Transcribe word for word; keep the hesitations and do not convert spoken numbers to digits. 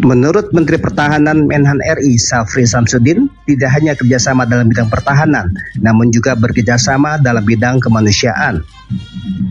Menurut Menteri Pertahanan Menhan R I Syafri Samsudin, tidak hanya kerjasama dalam bidang pertahanan, namun juga bekerjasama dalam bidang kemanusiaan.